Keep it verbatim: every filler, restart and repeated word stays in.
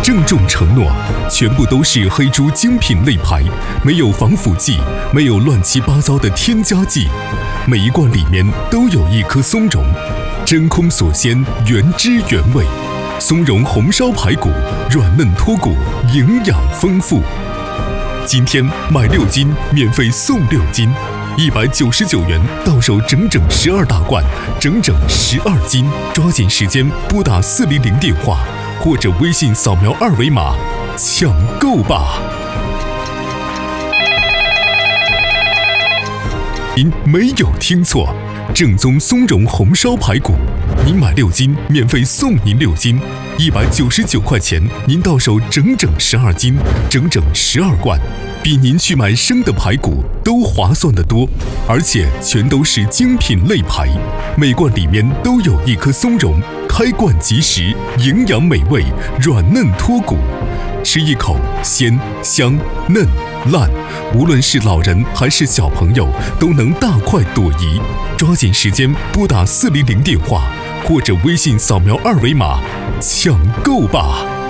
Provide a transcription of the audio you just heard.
郑重承诺，全部都是黑猪精品肋排，没有防腐剂，没有乱七八糟的添加剂，每一罐里面都有一颗松茸，真空锁鲜，原汁原味。松茸红烧排骨，软嫩脱骨，营养丰富。今天买六斤免费送六斤，一百九十九元到手整整十二大罐，整整十二斤。抓紧时间拨打四零零电话，或者微信扫描二维码抢购吧。您没有听错，正宗松茸红烧排骨，您买六斤免费送您六斤，一百九十九块钱，您到手整整十二斤，整整十二罐，比您去买生的排骨都划算得多，而且全都是精品肋排，每罐里面都有一颗松茸，开罐即食，营养美味，软嫩脱骨，吃一口鲜香嫩烂，无论是老人还是小朋友都能大快朵颐。抓紧时间拨打四零零电话，或者微信扫描二维码抢购吧。